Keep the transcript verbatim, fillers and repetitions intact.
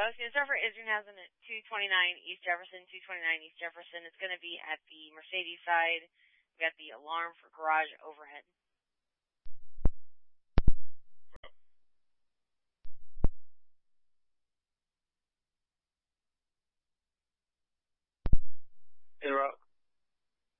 I was going to start for Isringhausen at two twenty-nine East Jefferson, two twenty-nine East Jefferson. It's going to be at the Mercedes side. We got the alarm for garage overhead.